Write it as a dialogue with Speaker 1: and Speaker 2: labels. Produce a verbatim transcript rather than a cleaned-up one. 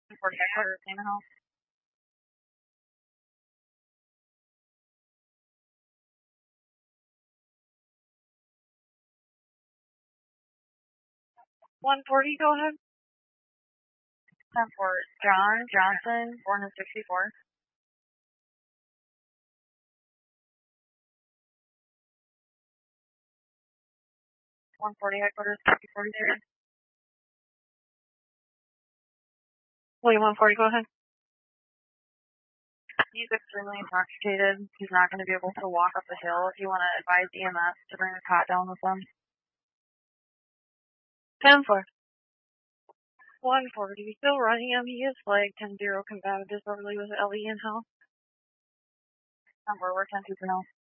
Speaker 1: forty headquarters, same house. one forty, go ahead. ten four, John Johnson, born in sixty-four. one forty headquarters, fifty forty-three. William one forty, go ahead. He's extremely intoxicated. He's not going to be able to walk up the hill. If you want to advise E M S to bring the cot down with them. ten four. one forty, still running him. He is flagged ten zero combative disorderly with L E in-house. ten four, we're ten two for now.